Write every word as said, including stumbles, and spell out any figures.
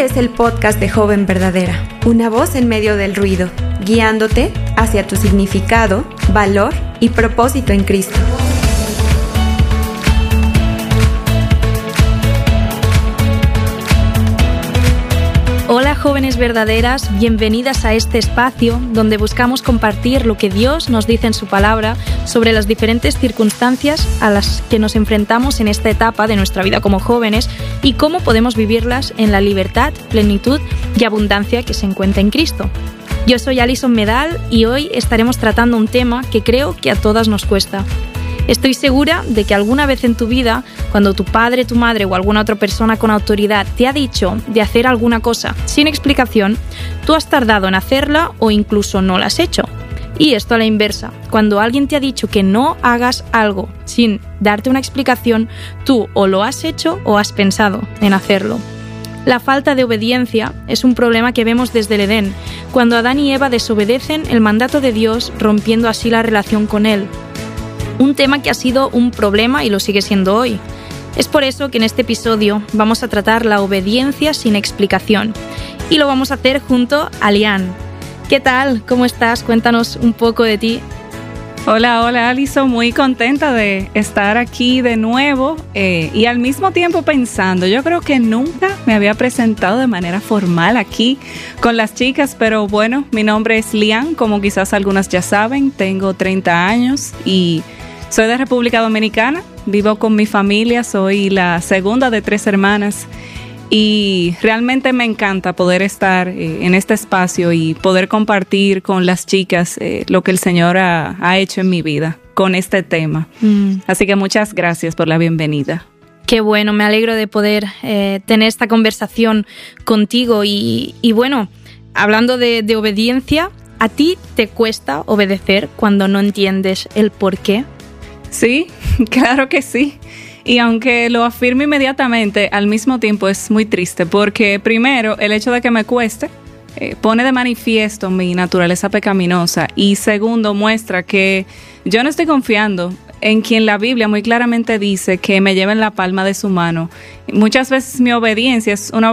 es el podcast de Joven Verdadera, una voz en medio del ruido, guiándote hacia tu significado, valor y propósito en Cristo. Hola jóvenes verdaderas, bienvenidas a este espacio donde buscamos compartir lo que Dios nos dice en su palabra sobre las diferentes circunstancias a las que nos enfrentamos en esta etapa de nuestra vida como jóvenes y cómo podemos vivirlas en la libertad, plenitud y abundancia que se encuentra en Cristo. Yo soy Alison Medal y hoy estaremos tratando un tema que creo que a todas nos cuesta. Estoy segura de que alguna vez en tu vida, cuando tu padre, tu madre o alguna otra persona con autoridad te ha dicho de hacer alguna cosa sin explicación, tú has tardado en hacerla o incluso no la has hecho. Y esto a la inversa, cuando alguien te ha dicho que no hagas algo sin darte una explicación, tú o lo has hecho o has pensado en hacerlo. La falta de obediencia es un problema que vemos desde el Edén, cuando Adán y Eva desobedecen el mandato de Dios, rompiendo así la relación con Él. Un tema que ha sido un problema y lo sigue siendo hoy. Es por eso que en este episodio vamos a tratar la obediencia sin explicación. Y lo vamos a hacer junto a Lian. ¿Qué tal? ¿Cómo estás? Cuéntanos un poco de ti. Hola, hola Alison, muy contenta de estar aquí de nuevo eh, y al mismo tiempo pensando, yo creo que nunca me había presentado de manera formal aquí con las chicas, pero bueno, mi nombre es Lian, como quizás algunas ya saben, tengo treinta años y soy de República Dominicana, vivo con mi familia, soy la segunda de tres hermanas y realmente me encanta poder estar eh, en este espacio y poder compartir con las chicas eh, lo que el Señor ha, ha hecho en mi vida con este tema. Mm. Así que muchas gracias por la bienvenida. Qué bueno, me alegro de poder eh, tener esta conversación contigo y, y bueno, hablando de, de obediencia, ¿a ti te cuesta obedecer cuando no entiendes el por qué? Sí, claro que sí. Y aunque lo afirmo inmediatamente, al mismo tiempo es muy triste porque primero, el hecho de que me cueste eh, pone de manifiesto mi naturaleza pecaminosa y segundo, muestra que yo no estoy confiando en quien la Biblia muy claramente dice que me lleva en la palma de su mano. Muchas veces mi obediencia es una